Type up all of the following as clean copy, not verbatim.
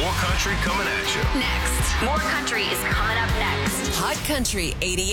More country coming at you. Next. More country is coming up next. Hot Country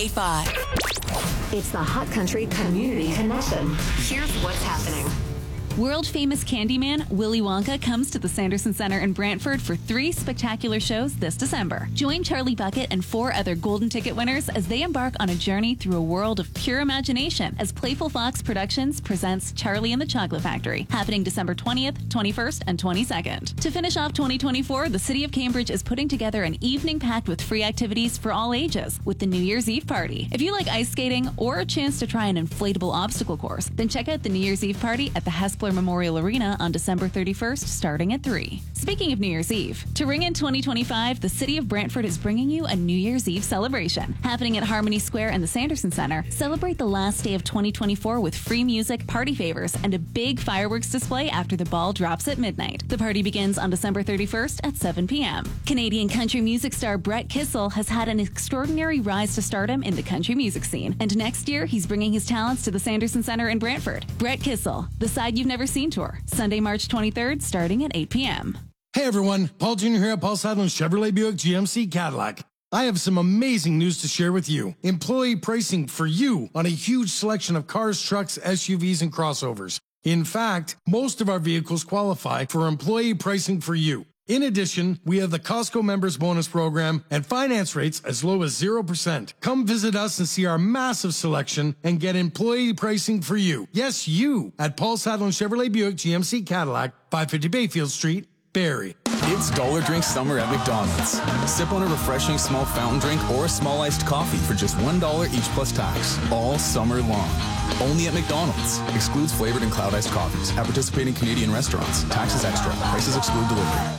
88.5. It's the Hot Country Community Connection. Here's what's happening. World-famous Candyman Willy Wonka comes to the Sanderson Center in Brantford for 3 spectacular shows this December. Join Charlie Bucket and 4 other Golden Ticket winners as they embark on a journey through a world of pure imagination as Playful Fox Productions presents Charlie and the Chocolate Factory, happening December 20th, 21st, and 22nd. To finish off 2024, the City of Cambridge is putting together an evening packed with free activities for all ages with the New Year's Eve party. If you like ice skating or a chance to try an inflatable obstacle course, then check out the New Year's Eve party at the Hespeler Memorial Arena on December 31st, starting at 3. Speaking of New Year's Eve, to ring in 2025, the City of Brantford is bringing you a New Year's Eve celebration. Happening at Harmony Square and the Sanderson Center, celebrate the last day of 2024 with free music, party favors, and a big fireworks display after the ball drops at midnight. The party begins on December 31st at 7 p.m. Canadian country music star Brett Kissel has had an extraordinary rise to stardom in the country music scene, and next year he's bringing his talents to the Sanderson Center in Brantford. Brett Kissel, The Side You've Never Seen Tour, Sunday, March 23rd, starting at 8 p.m. Hey everyone, Paul Jr. here at Paul Sadler Chevrolet Buick GMC Cadillac. I have some amazing news to share with you. Employee pricing for you on a huge selection of cars, trucks, SUVs, and crossovers. In fact, most of our vehicles qualify for employee pricing for you. In addition, we have the Costco Members Bonus Program and finance rates as low as 0%. Come visit us and see our massive selection and get employee pricing for you. Yes, you, at Paul Sadler Chevrolet Buick GMC Cadillac, 550 Bayfield Street, Barrie. It's Dollar Drink Summer at McDonald's. Sip on a refreshing small fountain drink or a small iced coffee for just $1 each plus tax, all summer long. Only at McDonald's. Excludes flavored and cloud iced coffees. At participating Canadian restaurants. Taxes extra. Prices exclude delivery.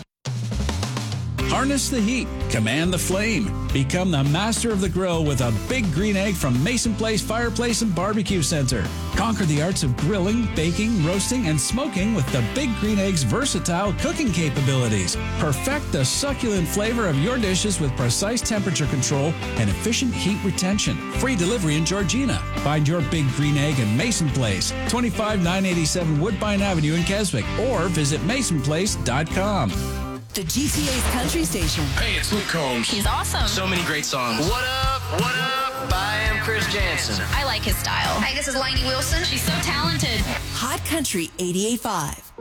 Harness the heat, command the flame. Become the master of the grill with a Big Green Egg from Mason Place Fireplace and Barbecue Center. Conquer the arts of grilling, baking, roasting, and smoking with the Big Green Egg's versatile cooking capabilities. Perfect the succulent flavor of your dishes with precise temperature control and efficient heat retention. Free delivery in Georgina. Find your Big Green Egg in Mason Place, 25987 Woodbine Avenue in Keswick, or visit masonplace.com. The GTA's country station. Hey, it's Luke Combs. He's awesome. So many great songs. What up? What up? I am Chris Jansen. I like his style. Hi, this is Lainey Wilson. She's so talented. Hot Country 88.5.